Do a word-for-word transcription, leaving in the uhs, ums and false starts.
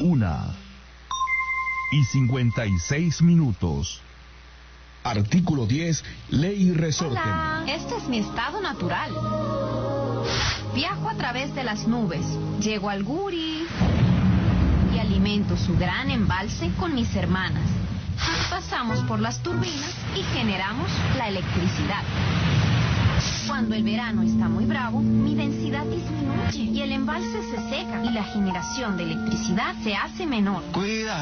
Una y cincuenta y seis minutos. Artículo diez, Ley Resorte. Hola, este es mi estado natural. Viajo a través de las nubes, llego al Guri y alimento su gran embalse con mis hermanas. Pasamos por las turbinas y generamos la electricidad. Cuando el verano está muy bravo, mi densidad disminuye y el embalse se seca y la generación de electricidad se hace menor. Cuida.